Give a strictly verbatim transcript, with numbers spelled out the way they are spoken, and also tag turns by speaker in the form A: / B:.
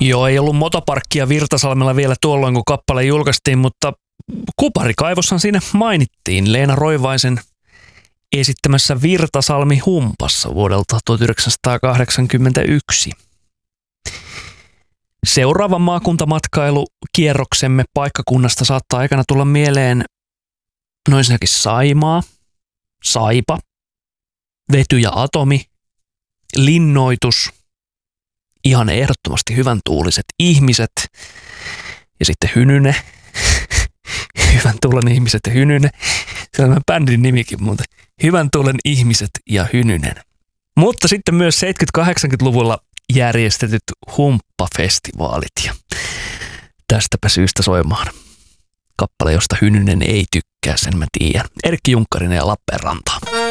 A: Joo, ei ollut motoparkkia Virtasalmella vielä tuolloin, kun kappale julkaistiin, mutta kuparikaivoshan siinä mainittiin Leena Roivaisen esittämässä Virtasalmi Humpassa vuodelta tuhatyhdeksänsataakahdeksankymmentäyksi. Seuraava maakuntamatkailu-kierroksemme paikkakunnasta saattaa aikana tulla mieleen no ensinnäkin Saimaa, Saipa, Vety ja Atomi, Linnoitus, ihan ehdottomasti hyvän tuuliset ihmiset ja sitten Hynyne, hyvän tuulen ihmiset ja Hynyne. Se on bändin nimikin muuten. Hyvän tuulen ihmiset ja Hynynen. Mutta sitten myös seitsemänkymmentä-kahdeksankymmentäluvulla järjestetyt humppafestivaalit ja tästäpä syystä soimaan kappale, josta Hynynen ei tykkää, sen mä tiedän. Erkki Junkkarinen ja Lappeenranta.